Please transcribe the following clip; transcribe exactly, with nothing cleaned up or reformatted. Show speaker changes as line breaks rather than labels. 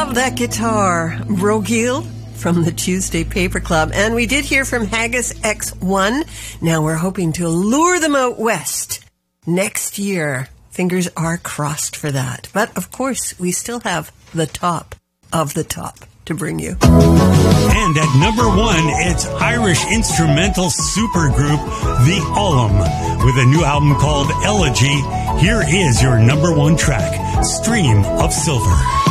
Love that guitar. Brogil from the Tuesday Paper Club. And we did hear from Haggis X one. Now we're hoping to lure them out west next year. Fingers are crossed for that. But of course, we still have the top of the top to bring you.
And at number one, it's Irish instrumental supergroup The Ullum with a new album called Elegy. Here is your number one track, Stream of Silver.